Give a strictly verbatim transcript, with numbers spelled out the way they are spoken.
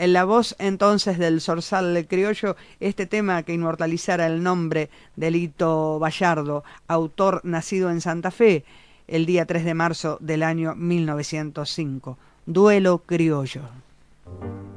En la voz entonces del zorzal criollo, este tema que inmortalizara el nombre de Lito Bayardo, autor nacido en Santa Fe el día tres de marzo del año mil novecientos cinco. Duelo criollo.